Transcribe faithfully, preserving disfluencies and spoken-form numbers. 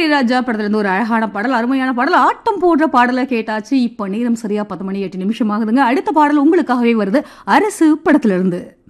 இளையராஜா படத்துல இருந்து ஒரு அழகான பாடல், அருமையான பாடல், ஆட்டம் போடுற பாடலை கேட்டாச்சு. இப்ப நேரம் சரியா பத்து மணி எட்டு நிமிஷம் ஆகுதுங்க. அடுத்த பாடல் உங்களுக்காகவே வருது, அரசு படத்துல இருந்து.